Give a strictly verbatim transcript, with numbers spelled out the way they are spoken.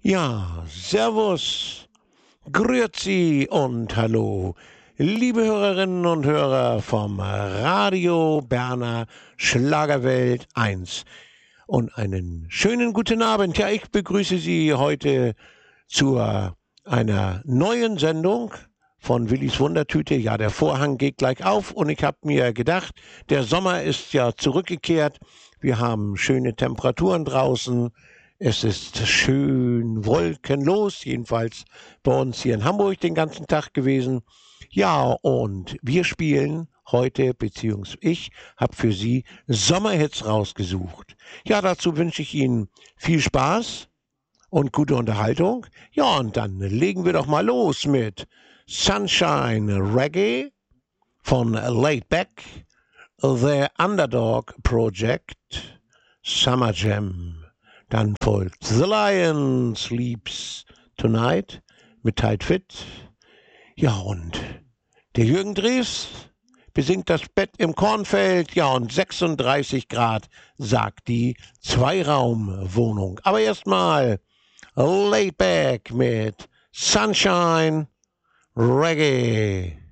Ja, Servus, Grüezi und Hallo, liebe Hörerinnen und Hörer vom Radio Berner Schlagerwelt eins und einen schönen guten Abend. Ja, ich begrüße Sie heute zu einer neuen Sendung von Willis Wundertüte. Ja, der Vorhang geht gleich auf und ich habe mir gedacht, der Sommer ist ja zurückgekehrt. Wir haben schöne Temperaturen draußen. Es ist schön wolkenlos, jedenfalls bei uns hier in Hamburg den ganzen Tag gewesen. Ja, und wir spielen heute, beziehungsweise ich habe für Sie Sommerhits rausgesucht. Ja, dazu wünsche ich Ihnen viel Spaß und gute Unterhaltung. Ja, und dann legen wir doch mal los mit Sunshine Reggae von Laid Back, The Underdog Project, Summer Jam. Dann folgt The Lion Sleeps Tonight mit Tight Fit. Ja, und der Jürgen Drews besingt das Bett im Kornfeld. Ja, und sechsunddreißig Grad sagt die Zweiraumwohnung. Aber erstmal Laid Back mit Sunshine Reggae.